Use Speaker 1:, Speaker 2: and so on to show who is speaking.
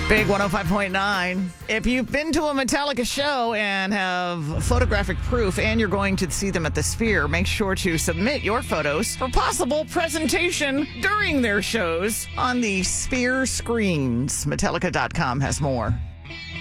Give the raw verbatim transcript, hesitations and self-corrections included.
Speaker 1: Big one oh five point nine. If you've been to a Metallica show and have photographic proof and you're going to see them at the Sphere, make sure to submit your photos for possible presentation during their shows on the Sphere screens. Metallica dot com has more.